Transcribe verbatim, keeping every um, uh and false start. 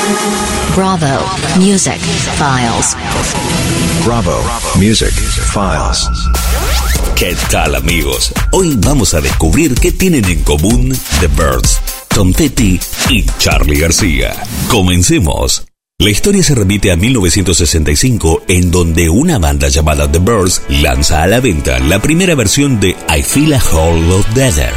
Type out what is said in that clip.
Bravo Music Files. Bravo Music Files. ¿Qué tal, amigos? Hoy vamos a descubrir qué tienen en común The Byrds, Tom Petty y Charly García. Comencemos. La historia se remite a mil novecientos sesenta y cinco, en donde una banda llamada The Byrds lanza a la venta la primera versión de I Feel a Whole Lot Better,